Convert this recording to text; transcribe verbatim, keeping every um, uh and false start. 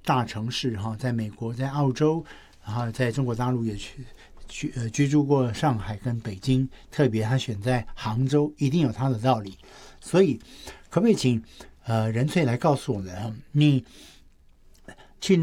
大城市哈，在美国、在澳洲，然后在中国大陆也去居呃居住过上海跟北京，特别他选在杭州，一定有他的道理。所以，可不可以请呃任萃来告诉我们，你